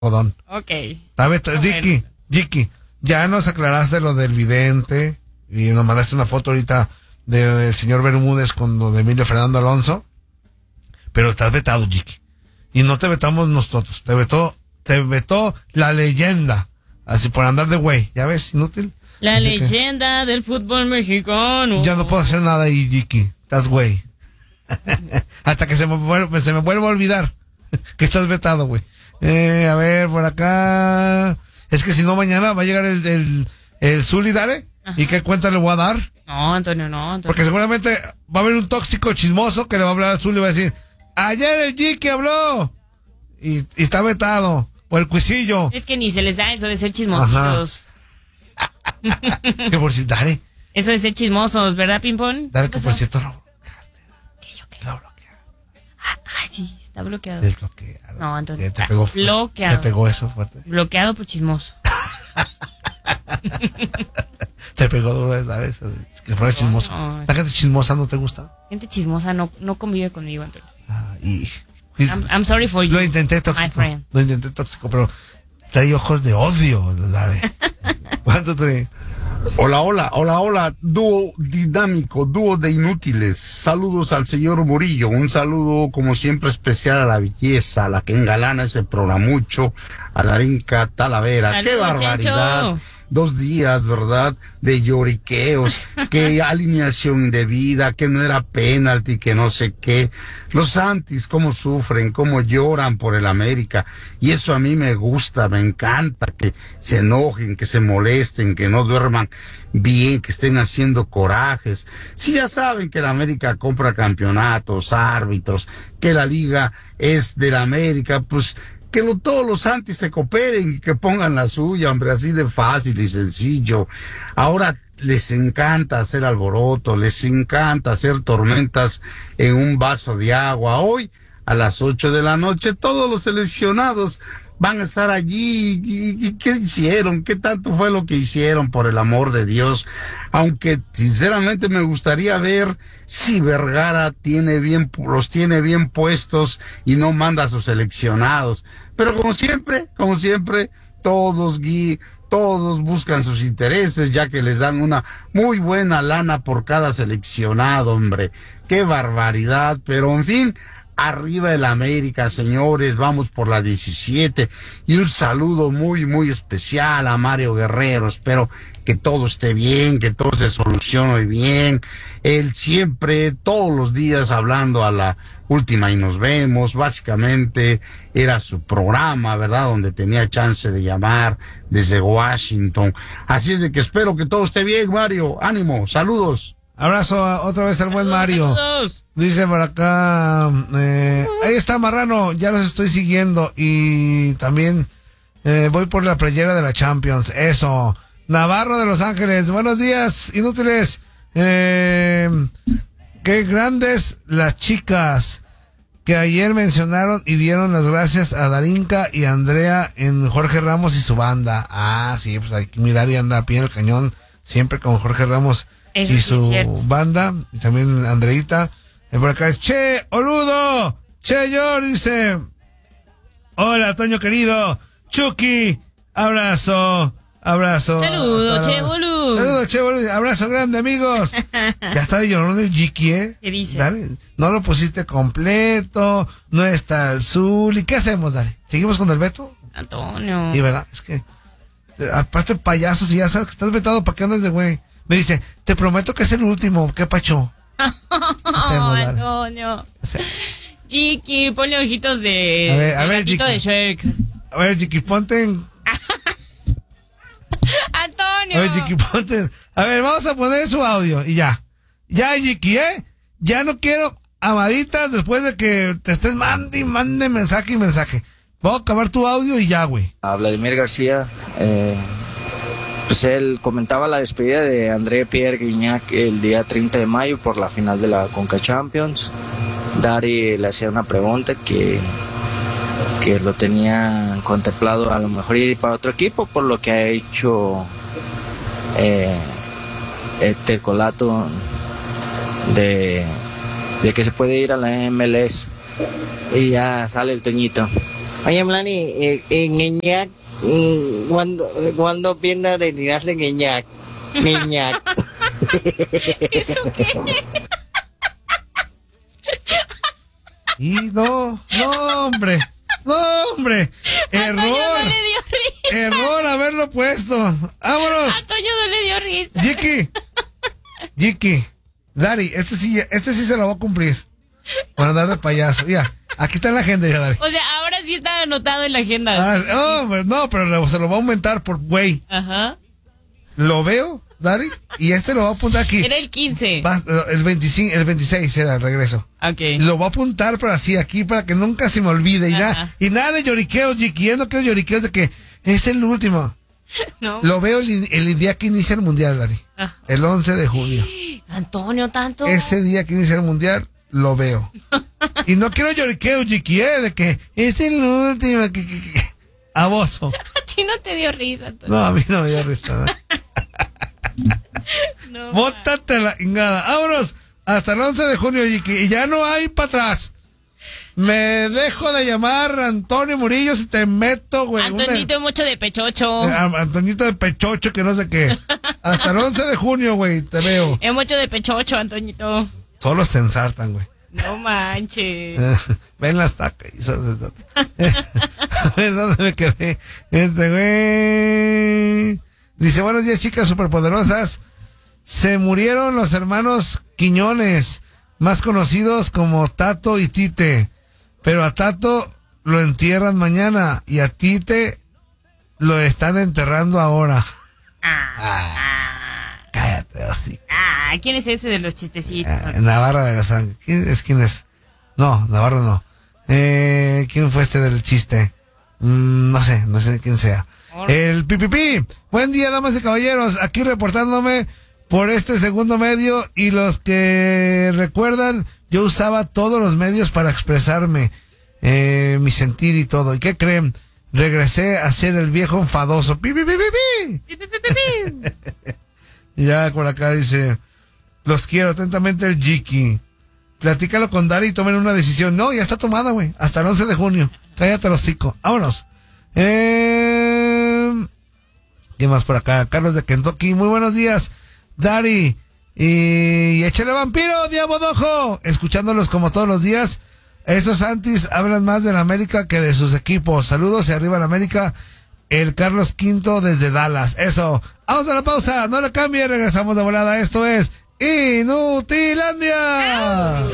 Jodón. Ok. Jiki, ya nos aclaraste lo del vidente y nos mandaste una foto ahorita del señor Bermúdez con lo de Emilio Fernando Alonso, pero estás vetado, Jiki. Y no te vetamos nosotros, te vetó la leyenda, así por andar de güey, ¿ya ves? Inútil. La así leyenda del fútbol mexicano. Ya no puedo hacer nada ahí, Jiki, estás güey. Hasta que se me vuelva a olvidar que estás vetado, güey. A ver, por acá. Es que si no, mañana va a llegar el Zuli, dale. Ajá. ¿Y qué cuenta le voy a dar? No, Antonio, no. Porque seguramente va a haber un tóxico chismoso que le va a hablar al Zuli y va a decir: ayer el Jiki habló. Y está vetado. O el Cuisillo. Es que ni se les da eso de ser chismosos. Que por si, dale. Eso de ser chismosos, ¿verdad, Pimpón? Dale, que por cierto lo bloqueaste. ¿Qué? Lo bloquearon. Sí, está bloqueado. Desbloqueado. No, Antonio. Te pegó bloqueado. Te pegó eso fuerte. Bloqueado por chismoso. Te pegó duro de dar eso, que fuera chismoso. No. ¿La gente chismosa no te gusta? Gente chismosa no convive conmigo, Antonio. I'm sorry for you. Lo intenté tóxico, pero trae ojos de odio, dale. ¿Cuánto trae? Hola, dúo dinámico, dúo de inútiles. Saludos al señor Murillo, un saludo como siempre especial a la belleza, a la que engalana ese programucho, a Darinka Talavera. ¡Saludos, ¡qué barbaridad! Chencho! 2 días, ¿verdad? De lloriqueos, que alineación indebida, que no era penalti, que no sé qué. Los Santis, cómo sufren, cómo lloran por el América. Y eso a mí me gusta, me encanta, que se enojen, que se molesten, que no duerman bien, que estén haciendo corajes. Si ya saben que el América compra campeonatos, árbitros, que la liga es del América, pues que todos los Santis se cooperen y que pongan la suya, hombre, así de fácil y sencillo. Ahora les encanta hacer alboroto, les encanta hacer tormentas en un vaso de agua. Hoy, a las 8 de la noche, todos los seleccionados van a estar allí. ¿Y qué hicieron? ¿Qué tanto fue lo que hicieron, por el amor de Dios? Aunque sinceramente me gustaría ver si Vergara los tiene bien puestos y no manda a sus seleccionados. Pero como siempre, todos buscan sus intereses, ya que les dan una muy buena lana por cada seleccionado, hombre. ¡Qué barbaridad! Pero en fin, arriba el América, señores, vamos por la 17. Y un saludo muy, muy especial a Mario Guerrero. Espero que todo esté bien, que todo se solucione bien. Él siempre, todos los días, hablando a la última y nos vemos. Básicamente era su programa, ¿verdad? Donde tenía chance de llamar desde Washington. Así es de que espero que todo esté bien, Mario. Ánimo, saludos. Abrazo otra vez al buen Mario. Saludos. Dice por acá, ahí está Marrano, ya los estoy siguiendo y también voy por la playera de la Champions. Eso. Navarro de Los Ángeles, buenos días, inútiles. Qué grandes las chicas que ayer mencionaron y dieron las gracias a Darinka y Andrea en Jorge Ramos y su banda. Ah, sí, pues hay que mirar y anda a pie en el cañón, siempre con Jorge Ramos eso y sí su banda, y también Andreita. Por acá, Che, Oludo, Che, George dice: hola, Toño querido, Chucky, abrazo. Saludos, Che, boludo. Saludos, Che, boludo. Abrazo grande, amigos. Ya está de llorón el Jiki, ¿eh? ¿Qué dice? Dale, no lo pusiste completo, no está el Zuli. ¿Qué hacemos, dale? ¿Seguimos con el veto? Antonio. Y verdad, es que, aparte payasos, y ya sabes que estás vetado, ¿para qué andas de güey? Me dice, te prometo que es el último, ¿qué pacho? Antonio. Jiki, ponle ojitos de gatito de Shrek. A ver, Jiki, ponte en... Antonio. A ver, Jiki, ponte... A ver, vamos a poner su audio y ya. Ya, Jiki, ya no quiero amaditas después de que te estés mande mensaje y mensaje. Voy a acabar tu audio y ya, güey. A Vladimir García, pues él comentaba la despedida de André Pierre Guignac el día 30 de mayo por la final de la Conca Champions. Dari le hacía una pregunta que lo tenía contemplado a lo mejor ir para otro equipo, por lo que ha hecho Tercolato de que se puede ir a la MLS. Y ya sale el Toñito. Oye, Melanie, en Guiñac, ¿cuándo piensas retirarse de Guiñac? Guiñac. ¿Eso qué? Y no, hombre. Antonio no le dio risa. Error haberlo puesto. Vámonos. Antonio no le dio risa. Jiki, Dari, este sí se lo va a cumplir. Por andar de payaso. Ya, aquí está en la agenda ya, Dari. O sea, ahora sí está anotado en la agenda. No, pero se lo va a aumentar por güey. Ajá. Lo veo, Dari, y lo va a apuntar aquí. Era el 15. El 26 era el regreso. Ok. Lo voy a apuntar, pero así aquí para que nunca se me olvide. Y nada de lloriqueos, Jiki. Yo no quiero lloriqueos de que es el último. No. Lo veo el día que inicia el mundial, Dari. El 11 de junio. Antonio, tanto. Ese día que inicia el mundial, lo veo. Y no quiero lloriqueos, Jiki, de que es el último. Aboso. A ti no te dio risa, Antonio. No, a mí no me dio risa. No, Bótate la ingada. Vámonos hasta el 11 de junio, Jiki. Y ya no hay para atrás. Me dejo de llamar Antonio Murillo si te meto, güey. Antonito es mucho de pechocho. Antonito de pechocho, que no sé qué. Hasta el 11 de junio, güey, te veo. Es mucho de pechocho, Antoñito. Solo se ensartan, güey. No manches. Ven las tacas. A ver, ¿dónde me quedé? Güey. Dice, buenos días, chicas superpoderosas. Se murieron los hermanos Quiñones, más conocidos como Tato y Tite. Pero a Tato lo entierran mañana y a Tite lo están enterrando ahora. Cállate, así. ¿Quién es ese de los chistecitos? Navarro de la Sangre. ¿Quién es? No, Navarro no. ¿Quién fue este del chiste? No sé quién sea. El Pipipi. Buen día, damas y caballeros. Aquí reportándome por este segundo medio, y los que recuerdan, yo usaba todos los medios para expresarme, mi sentir y todo. ¿Y qué creen? Regresé a ser el viejo enfadoso. ¡Pi, pi, pi, pi, pi! Ya por acá dice, los quiero atentamente, el Jiki. Platícalo con Dari y tomen una decisión. No, ya está tomada, güey. Hasta el 11 de junio. Cállate el hocico. Vámonos. ¿Qué más por acá? Carlos de Kentucky. Muy buenos días, Dari. Y échale vampiro, Diabodojo. Escuchándolos como todos los días. Esos antis hablan más de la América que de sus equipos. Saludos y arriba la América. El Carlos V desde Dallas. Eso. Vamos a la pausa. No le cambie. Regresamos de volada. Esto es Inutilandia.